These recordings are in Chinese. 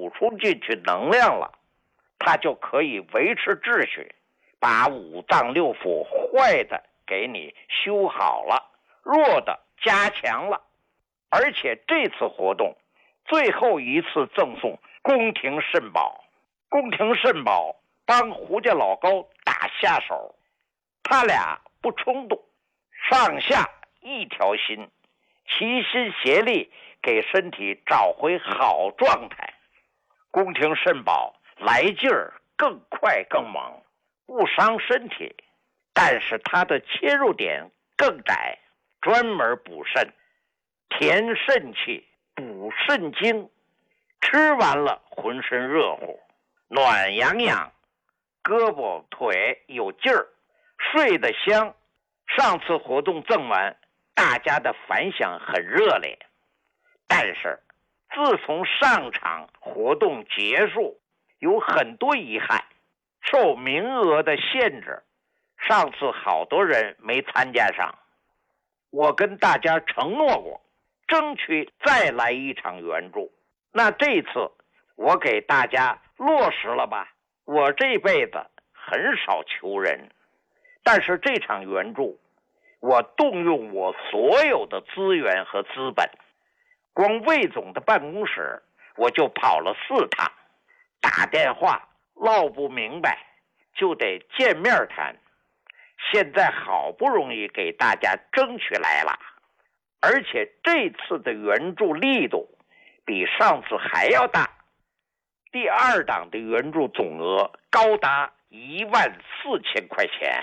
补充进去能量了，它就可以维持秩序，把五脏六腑坏的给你修好了，弱的加强了。而且这次活动最后一次赠送宫廷肾宝，宫廷肾宝帮胡家老高打下手，他俩不冲动，上下一条心，齐心协力给身体找回好状态。宫廷肾宝来劲儿更快更猛，不伤身体，但是它的切入点更窄，专门补肾，填肾气，补肾精，吃完了浑身热乎，暖洋洋，胳膊腿有劲儿，睡得香。上次活动赠完，大家的反响很热烈，但是自从上场活动结束，有很多遗憾，受名额的限制，上次好多人没参加上。我跟大家承诺过，争取再来一场援助，那这次我给大家落实了吧。我这辈子很少求人，但是这场援助我动用我所有的资源和资本，光魏总的办公室我就跑了4趟，打电话唠不明白就得见面谈，现在好不容易给大家争取来了，而且这次的援助力度比上次还要大，第2档的援助总额高达14000块钱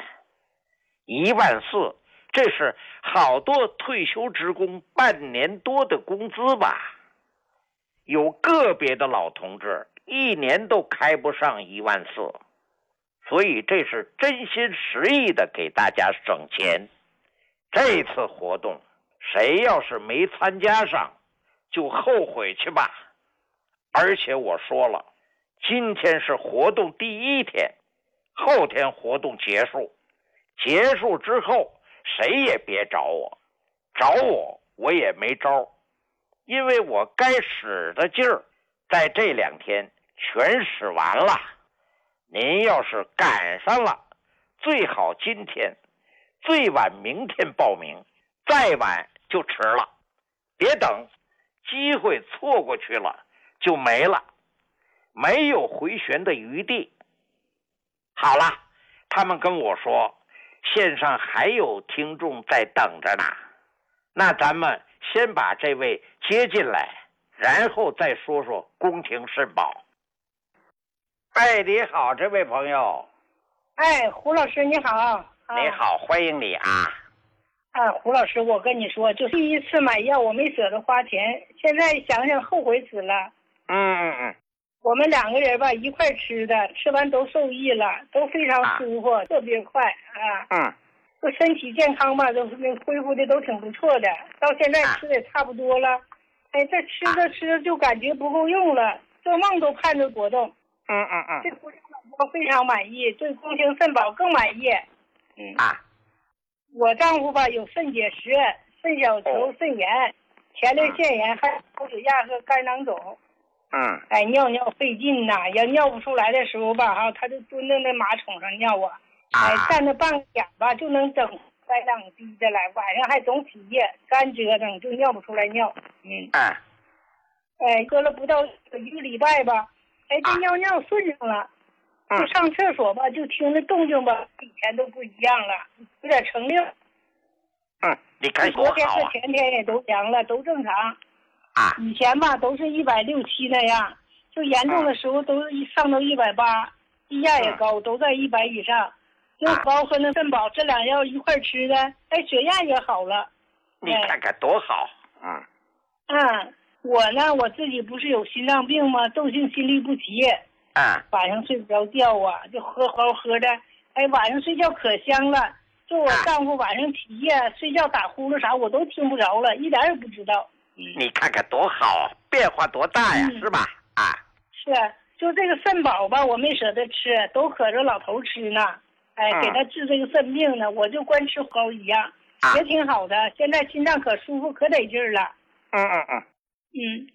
，14000，这是好多退休职工半年多的工资吧。有个别的老同志1年都开不上14000，所以这是真心实意的给大家省钱。这次活动谁要是没参加上，就后悔去吧。而且我说了，今天是活动第1天，后天活动结束，结束之后谁也别找我，找我也没招，因为我该使的劲儿在这2天全使完了。您要是赶上了，最好今天，最晚明天报名，再晚就迟了，别等，机会错过去了就没了，没有回旋的余地。好了，他们跟我说线上还有听众在等着呢，那咱们先把这位接进来，然后再说说宫廷肾宝。哎，你好，这位朋友。 哎，胡老师你好。 你好，欢迎你啊。 胡老师，我跟你说，就第一次买药我没舍得花钱，现在想想后悔死了。我们2个人吧一块吃的，吃完都受益了，都非常舒服，特别快啊。就身体健康吧，都恢复的都挺不错的，到现在吃的也差不多了。哎，这吃着就感觉不够用了，做梦都盼着活动。对胡家老高非常满意，对宫廷肾宝更满意。我丈夫吧有肾结石、肾小球、肾炎、前列腺炎，还有高血压和肝囊肿。哎，尿费劲呐，要尿不出来的时候吧，他就蹲在那马桶上尿啊。哎，站着半个点吧就能整3两滴的来，晚上还总起夜，干折腾就尿不出来尿。哎，喝了不到1个礼拜吧，哎，这尿顺上了。就上厕所吧，就听着动静吧，以前都不一样了，有点成溜。 你看多好啊！ 昨天和前天也都量了，都正常。以前吧都是160、170那样，就严重的时候都上到180，低压也高，都在100以上。就高和那肾宝这2药一块吃的，哎，血压也好了。 你看看多好。 我呢，我自己不是有心脏病吗？窦性心律不齐。晚上睡不着觉啊，就喝的，哎，晚上睡觉可香了。就我丈夫晚上起夜睡觉打呼噜啥，我都听不着了，一点也不知道。 你看看多好，变化多大呀，是吧？ 是，就这个肾宝吧，我没舍得吃，都可着老头吃呢。哎，给他治这个肾病呢，我就光吃膏一样，也挺好的。现在心脏可舒服，可得劲儿了。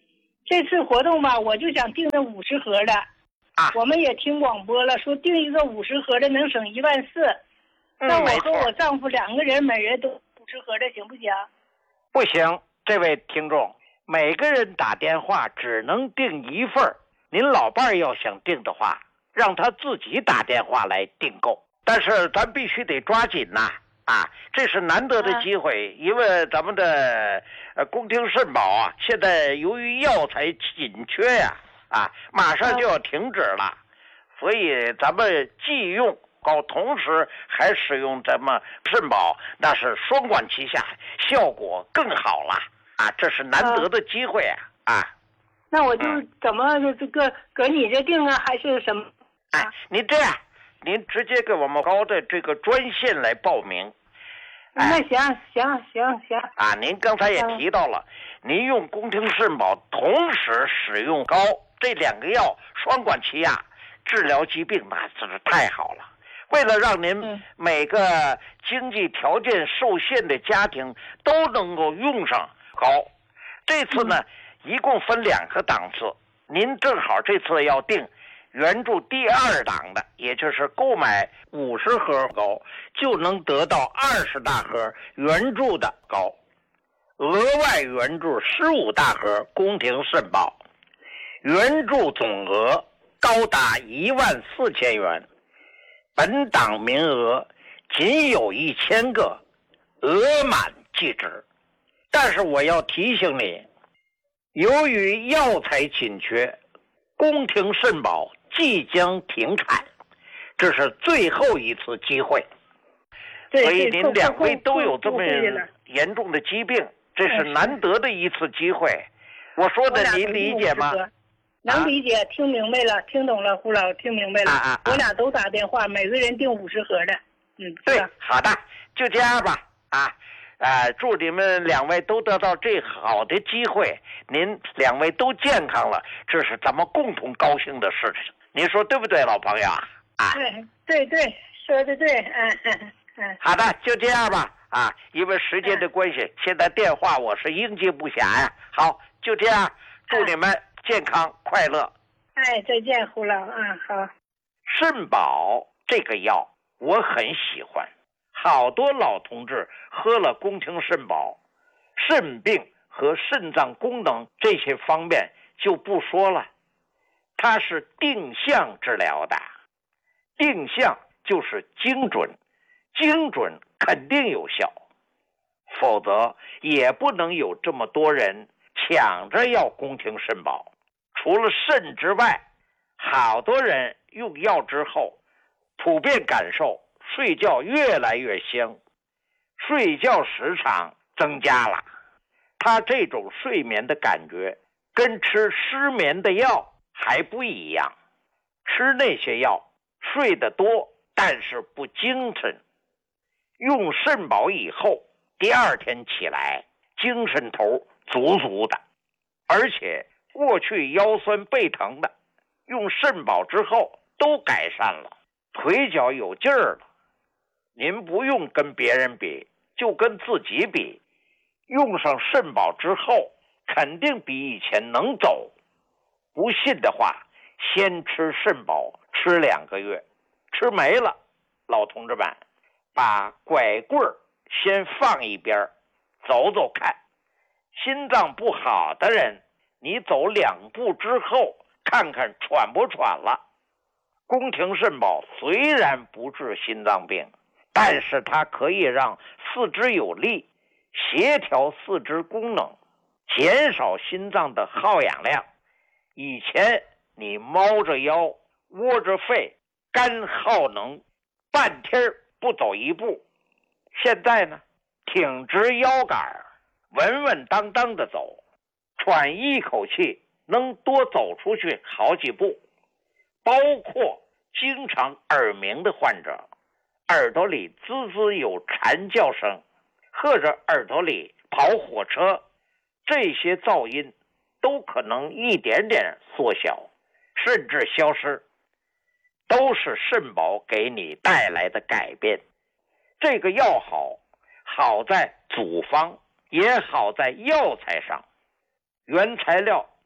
这次活动吧，我就想订这50盒的。我们也听广播了，说订一个50盒的能省14000。那我和我丈夫2个人，每人都50盒的，行不行？ 不行，这位听众，每个人打电话只能订1份。您老伴儿要想订的话，让他自己打电话来订购。但是咱必须得抓紧呐！这是难得的机会，因为咱们的宫廷肾宝啊，现在由于药材紧缺呀，马上就要停止了，所以咱们既用高，同时还使用咱们肾宝，那是双管齐下，效果更好了这是难得的机会那我就怎么这个搁你这订啊，还是什么？ 您这样，您直接给我们高的这个专线来报名。 那行。 您刚才也提到了，您用宫廷肾宝同时使用高，这2个药双管齐下，治疗疾病那真是太好了。为了让您每个经济条件受限的家庭都能够用上高，这次呢一共分2个档次，您正好这次要订原著第2档的，也就是购买50盒高就能得到20大盒原著的高，额外原著15大盒宫廷肾宝，原著总额高达14000元。本档名额仅有1000个，额满即止。但是我要提醒你，由于药材紧缺，宫廷肾宝即将停产，这是最后一次机会。所以您2位都有这么严重的疾病，这是难得的一次机会。我说的您理解吗？ 能理解，听明白了，听懂了，胡老听明白了。我俩都打电话，每个人订50盒的。 对，好的，就这样吧。祝你们2位都得到最好的机会，您2位都健康了，这是咱们共同高兴的事情。您说对不对，老朋友对，说的对。 好的，就这样吧。因为时间的关系，现在电话我是应接不暇呀。好，就这样，祝你们健康快乐。 再见，胡老。好。 肾宝这个药我很喜欢，好多老同志喝了宫廷肾宝，肾病和肾脏功能这些方面就不说了，它是定向治疗的。定向就是精准，精准肯定有效，否则也不能有这么多人抢着要宫廷肾宝。除了肾之外，好多人用药之后普遍感受睡觉越来越香，睡觉时长增加了。他这种睡眠的感觉跟吃失眠的药还不一样，吃那些药睡得多，但是不精神。用肾宝以后，第2天起来精神头足足的，而且过去腰酸背疼的，用肾宝之后都改善了，腿脚有劲儿了。您不用跟别人比，就跟自己比，用上肾宝之后肯定比以前能走。不信的话，先吃肾宝吃2个月，吃没了，老同志们把拐棍先放一边，走走看。心脏不好的人，你走2步之后看看喘不喘了。宫廷肾宝虽然不治心脏病，但是它可以让四肢有力，协调四肢功能，减少心脏的耗氧量。以前你猫着腰窝着肺，肝耗能，半天不走1步，现在呢挺直腰杆，稳稳当当的走，喘一口气能多走出去好几步。包括经常耳鸣的患者，耳朵里滋滋有蝉叫声，或者耳朵里跑火车，这些噪音都可能一点点缩小，甚至消失，都是肾宝给你带来的改变。这个药好在组方，也好在药材上。原材料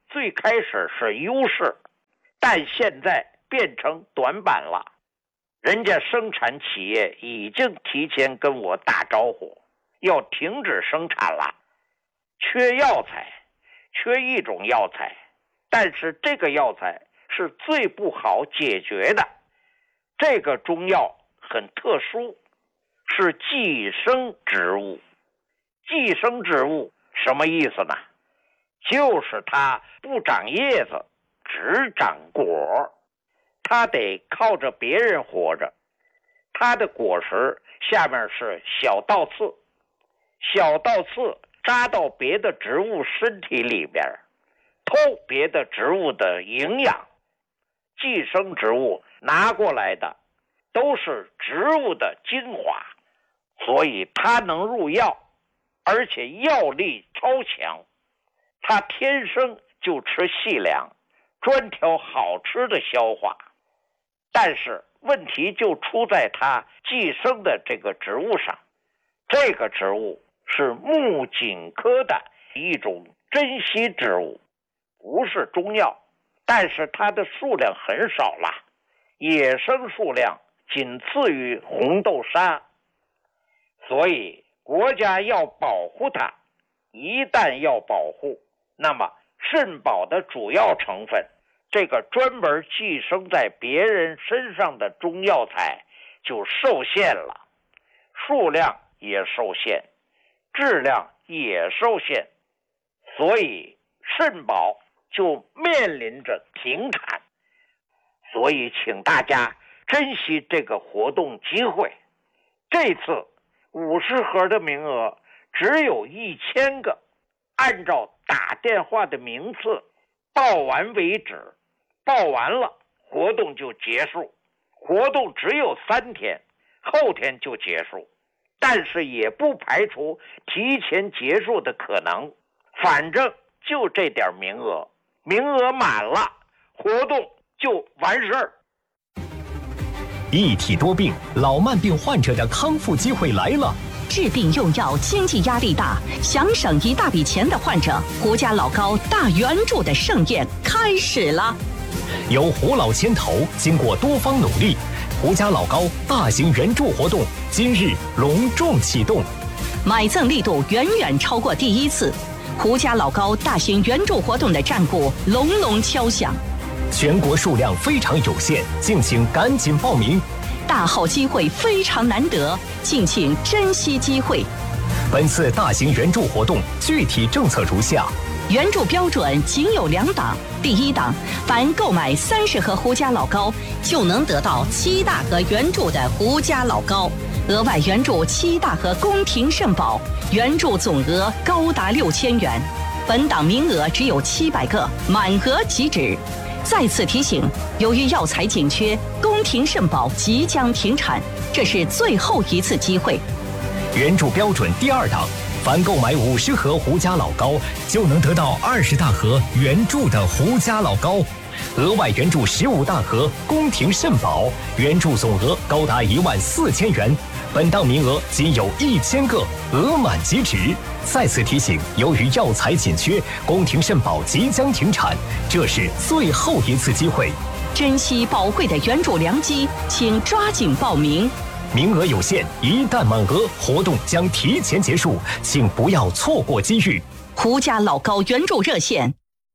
最开始是优势，但现在变成短板了。人家生产企业已经提前跟我打招呼，要停止生产了。缺药材，缺一种药材，但是这个药材是最不好解决的。这个中药很特殊，是寄生植物。寄生植物什么意思呢？就是它不长叶子，只长果，它得靠着别人活着。它的果实下面是小倒刺，小倒刺扎到别的植物身体里边，偷别的植物的营养。寄生植物拿过来的都是植物的精华，所以它能入药，而且药力超强。它天生就吃细粮，专挑好吃的消化。但是问题就出在它寄生的这个植物上。这个植物是木槿科的一种珍稀植物，不是中药，但是它的数量很少了，野生数量仅次于红豆沙。所以国家要保护它，一旦要保护，那么肾宝的主要成分，这个专门寄生在别人身上的中药材就受限了，数量也受限，质量也受限，所以肾宝就面临着停产。所以请大家珍惜这个活动机会。这次50盒的名额只有1000个，按照打电话的名次报完为止，报完了活动就结束。活动只有3天，后天就结束，但是也不排除提前结束的可能。反正就这点名额，名额满了，活动就完事儿。 一体多病，老慢病患者的康复机会来了。 治病用药经济压力大，想省一大笔钱的患者，胡家老高大援助的盛宴开始了。 由胡老牵头，经过多方努力，胡家老高大型援助活动今日隆重启动， 买赠力度远远超过第一次。胡家老高大型援助活动的战鼓隆隆敲响， 全国数量非常有限，敬请赶紧报名。 大好机会非常难得，敬请珍惜机会。 本次大型援助活动具体政策如下： 援助标准仅有2档。第一档，凡购买30盒胡家老高，就能得到7大盒援助的胡家老高，额外援助7大盒宫廷肾宝，援助总额高达6000元。本档名额只有700个，满额即止。再次提醒，由于药材紧缺，宫廷肾宝即将停产，这是最后一次机会。 援助标准第2档，凡购买50盒胡家老高，就能得到20大盒援助的胡家老高，额外援助15大盒宫廷肾宝，援助总额高达14000元。本档名额仅有1000个，额满即止。再次提醒，由于药材紧缺，宫廷肾宝即将停产，这是最后一次机会。 珍惜宝贵的援助良机，请抓紧报名。 名额有限，一旦满额，活动将提前结束，请不要错过机遇。 胡家老高援助热线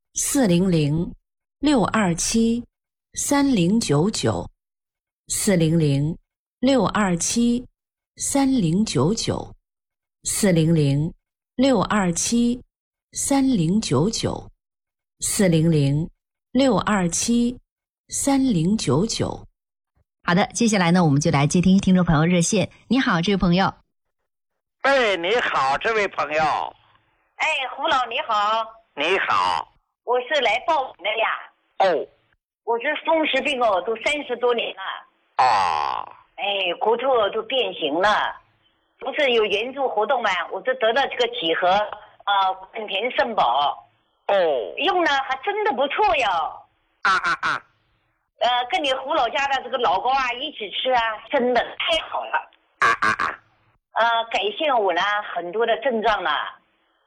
400-627-3099，400-627-3099。好的，接下来呢，我们就来接听听众朋友热线。你好，这位朋友。 哎，你好，这位朋友。 哎，胡老你好。 你好。 我是来报名的呀。 哦。 我这风湿病哦，都30多年了。 啊。 哎，骨头都变形了。不是有援助活动吗？我这得到这个几盒本田肾宝。 哦。 用了还真的不错呀。跟你胡老家的这个老高啊一起吃啊，真的太好了。改善我呢很多的症状了。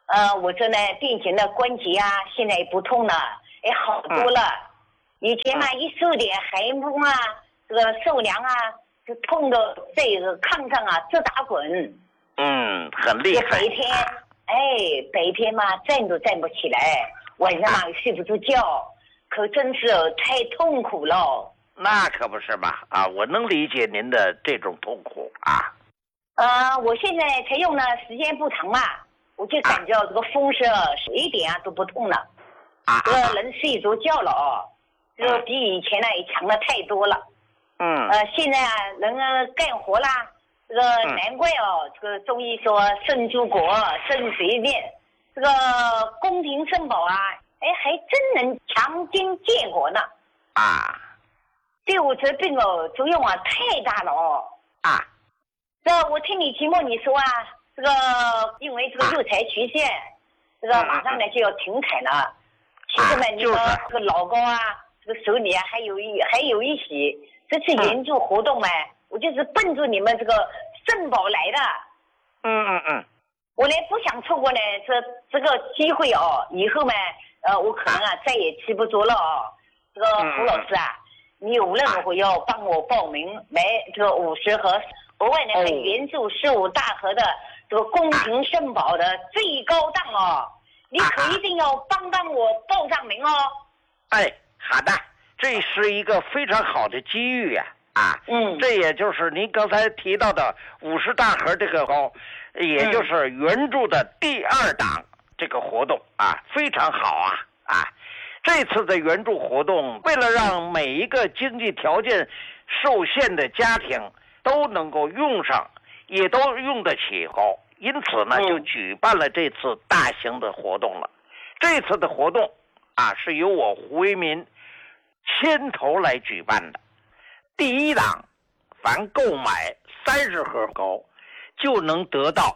我这呢变形的关节啊，现在也不痛了，好多了。以前嘛，一受点寒风啊，这个受凉啊，就痛的在这个炕上啊直打滚。 很厉害。 白天嘛站都站不起来，晚上嘛睡不着觉，可真是太痛苦了。 那可不是吧？我能理解您的这种痛苦啊。 我现在才用的时间不长嘛，我就感觉这个风湿一点都不痛了，这个能睡着觉了哦，这个比以前呢也强了太多了。现在能干活啦，这个难怪哦，这个中医说肾主国，肾随便，这个宫廷肾宝啊，还真能强筋健国呢。对我这病作用太大了哦。这我听你节目你说这个因为这个六财曲线，这个马上呢就要停产了。其实呢，你说这个老高这个手里还有一些，这次援助活动嘛，我就是奔着你们这个肾宝来的。我呢不想错过呢这个机会哦，以后嘛，我可能再也吃不着了哦。这个胡老师你无论如何要帮我报名买这个50盒。额外呢，还援助15大盒的这个宫廷肾宝的最高档哦，你可一定要帮我报上名哦。 好的，这是一个非常好的机遇呀！这也就是您刚才提到的50大盒这个也就是援助的第2档这个活动非常好这次的援助活动，为了让每一个经济条件受限的家庭都能够用上，也都用得起因此呢就举办了这次大型的活动了。这次的活动是由我胡为民牵头来举办的。第1档，凡购买30盒就能得到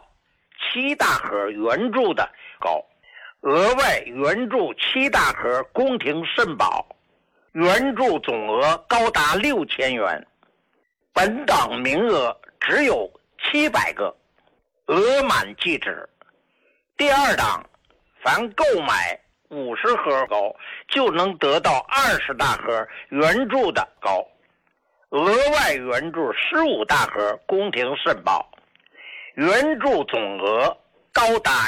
7大盒援助的额外援助7大盒宫廷肾宝，援助总额高达6000元。本档名额只有700个，额满即止。第2档，凡购买50盒就能得到20大盒援助的额外援助15大盒宫廷肾宝，援助总额高达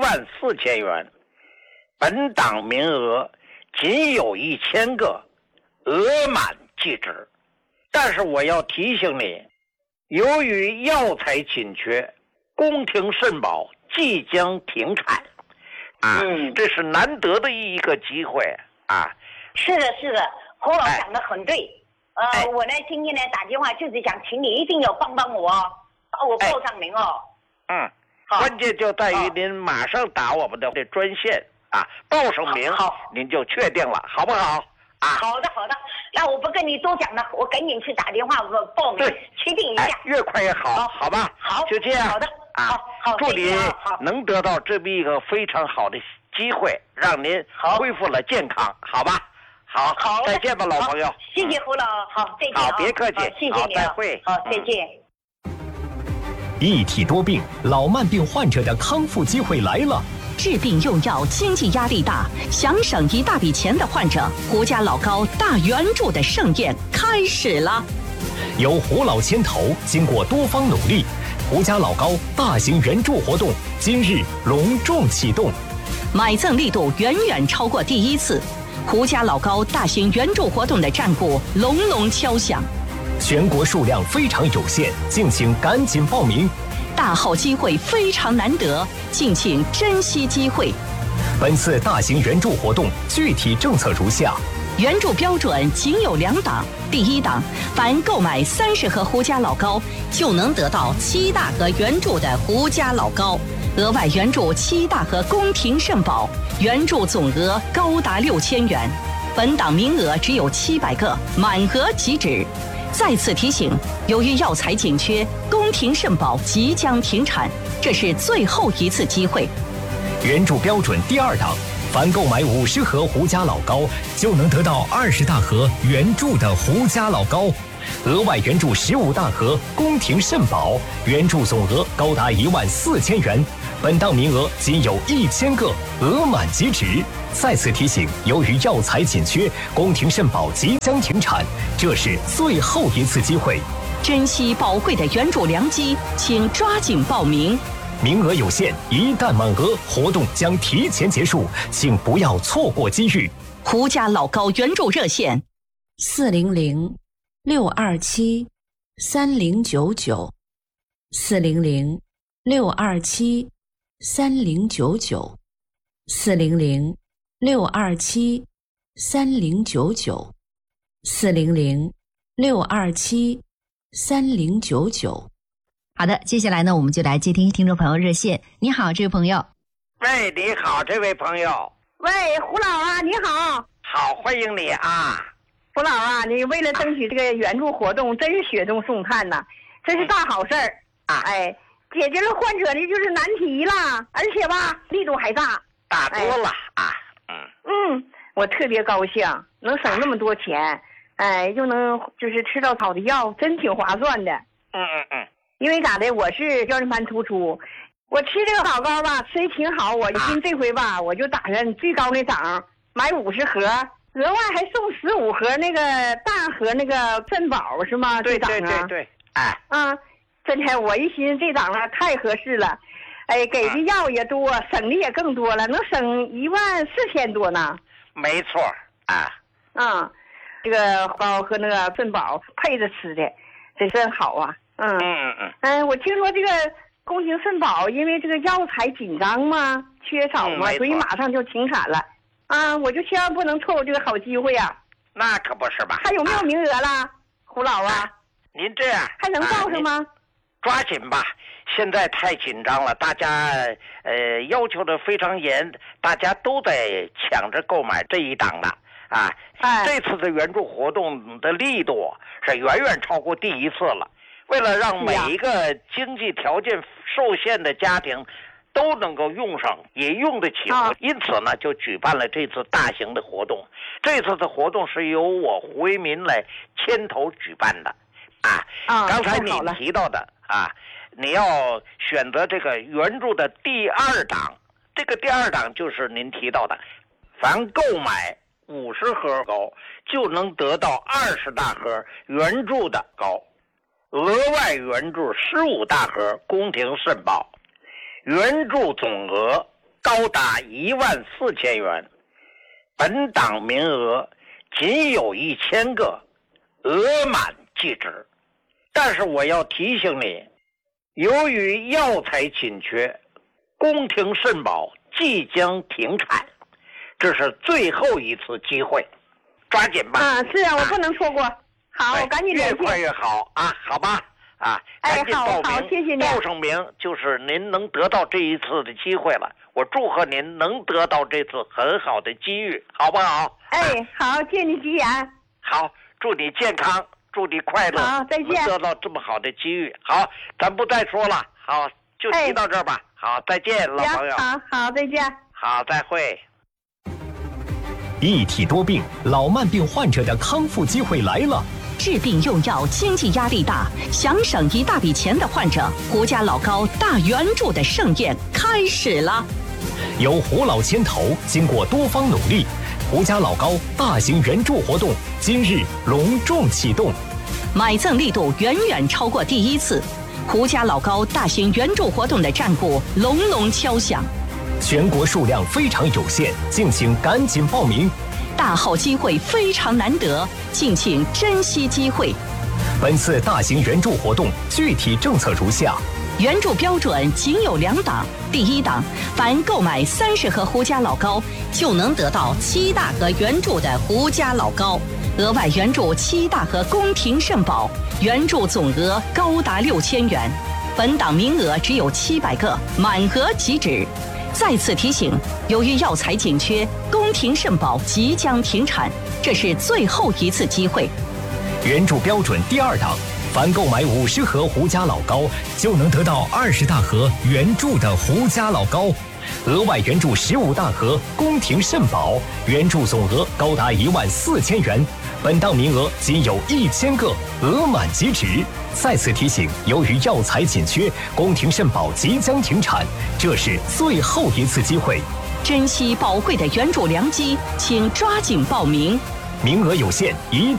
14000元。本档名额仅有1000个，额满即止。但是我要提醒你，由于药材紧缺，宫廷肾宝即将停产这是难得的一个机会是的，胡老讲得很对。我呢今天呢打电话就是想请你一定要帮我把我报上名哦。 关键就在于您马上打我们的专线报上名，您就确定了，好不好？ 好的，那我不跟你多讲了，我赶紧去打电话报名，确定一下， 越快越好，好吧？ 好， 就这样。 好的，好， 祝你能得到这么一个非常好的机会，让您恢复了健康，好吧？好，再见吧，老朋友。 谢谢胡老，好，再见。 好，别客气， 谢谢你， 再会。 好，再见。 一体多病，老慢病患者的康复机会来了。 治病用药经济压力大，想省一大笔钱的患者，胡家老高大援助的盛宴开始了。 由胡老牵头，经过多方努力，胡家老高大型援助活动今日隆重启动， 买赠力度远远超过第1次。胡家老高大型援助活动的战鼓隆隆敲响， 全国数量非常有限，敬请赶紧报名。 大好机会非常难得，敬请珍惜机会。 本次大型援助活动具体政策如下： 援助标准仅有2档。第1档，凡购买30盒胡家老高，就能得到7大盒援助的胡家老高，额外援助7大盒宫廷肾宝，援助总额高达6000元。本档名额只有700个，满额即止。再次提醒，由于药材紧缺，宫廷肾宝即将停产，这是最后一次机会。 援助标准第2档，凡购买50盒胡家老高，就能得到20大盒援助的胡家老高，额外援助15大盒宫廷肾宝，援助总额高达14000元。 本档名额仅有1000个，额满即止。再次提醒，由于药材紧缺，宫廷肾宝即将停产，这是最后一次机会。 珍惜宝贵的援助良机，请抓紧报名。 名额有限，一旦满额，活动将提前结束，请不要错过机遇。 胡家老高援助热线 400-627-3099，400-627-3099。好的，接下来呢，我们就来接听听众朋友热线。你好，这位朋友。 喂，你好，这位朋友。 喂，胡老啊，你好。 好，欢迎你啊。 胡老啊，你为了争取这个援助活动，真是雪中送炭呐，这是大好事儿啊！哎，解决了患者的就是难题了，而且吧，力度还大多了啊。 我特别高兴，能省那么多钱，又能就是吃到好的药，真挺划算的。因为咋的，我是腰间盘突出，我吃这个老膏吧，吃的挺好。我今这回吧，我就打算最高那档买50盒，额外还送15盒那个大盒那个肾宝是吗？ 对， 真的，我一寻思这档了太合适了，给的药也多，省的也更多了，能省14000多呢。 没错这个膏和那个肾宝配着吃的，这真好啊。我听说这个宫廷肾宝因为这个药材紧张嘛，缺少嘛，所以马上就停产了。我就千万不能错过这个好机会啊！ 那可不是吧？ 还有没有名额了，胡老啊？ 您这样还能报上吗？ 抓紧吧！现在太紧张了，大家要求的非常严，大家都在抢着购买这一档的啊！这次的援助活动的力度是远远超过第一次了。为了让每一个经济条件受限的家庭都能够用上，也用得起，因此呢，就举办了这次大型的活动。这次的活动是由我胡为民来牵头举办的，刚才你提到的你要选择这个援助的第2档，这个第2档就是您提到的，凡购买50盒膏就能得到20大盒援助的膏。额外援助15大盒宫廷肾宝，援助总额高达14000元。本档名额仅有1000个，额满即止。但是我要提醒你，由于药材紧缺，宫廷肾宝即将停产，这是最后一次机会，抓紧吧。 是啊，我不能错过。好，我赶紧联系。 越快越好啊，好吧？赶紧报名， 好，谢谢您。 报上名就是您能得到这一次的机会了。我祝贺您能得到这次很好的机遇，好不好？ 好，借你吉言。 好，祝你健康，祝你快乐。 好，再见。 能得到这么好的机遇，好，咱不再说了，好，就提到这儿吧。好，再见，老朋友。 好，再见。 好，再会。 一体多病，老慢病患者的康复机会来了。 治病用药经济压力大，想省一大笔钱的患者，胡家老高大援助的盛宴开始了。 由胡老牵头，经过多方努力，胡家老高大型援助活动今日隆重启动， 买赠力度远远超过第一次，胡家老高大型援助活动的战鼓隆隆敲响。 全国数量非常有限，敬请赶紧报名。 大好机会非常难得，敬请珍惜机会。 本次大型援助活动具体政策如下： 援助标准仅有2档，第1档，凡购买30盒胡家老膏，就能得到7大盒援助的胡家老膏，额外援助7大盒宫廷肾宝，援助总额高达6000元。本档名额只有700个，满额即止。再次提醒，由于药材紧缺，宫廷肾宝即将停产，这是最后一次机会。 援助标准第2档，凡购买50盒胡家老膏，就能得到20大盒援助的胡家老膏，额外援助15大盒宫廷肾宝，援助总额高达14000元。 本档名额仅有1000个，额满即止。再次提醒，由于药材紧缺，宫廷肾宝即将停产，这是最后一次机会。 珍惜宝贵的援助良机，请抓紧报名， 名额有限，一